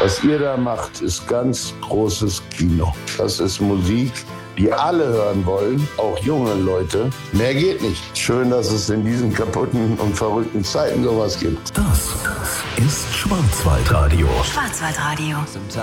Was ihr da macht, ist ganz großes Kino. Das ist Musik, die alle hören wollen, auch junge Leute. Mehr geht nicht. Schön, dass es in diesen kaputten und verrückten Zeiten sowas gibt. Das ist Schwarzwaldradio. Schwarzwaldradio.